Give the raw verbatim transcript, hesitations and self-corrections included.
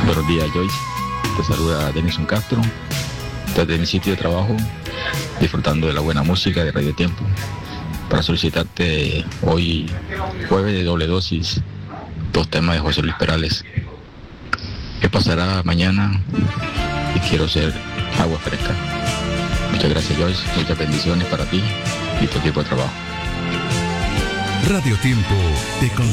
Buenos días, Joyce. Te saluda Denison Castro, desde mi sitio de trabajo, disfrutando de la buena música de Radio Tiempo, para solicitarte hoy, jueves de doble dosis, dos temas de José Luis Perales. ¿Qué pasará mañana? Y quiero ser agua fresca. Muchas gracias, Joyce. Muchas bendiciones para ti y tu equipo de trabajo. Radio Tiempo te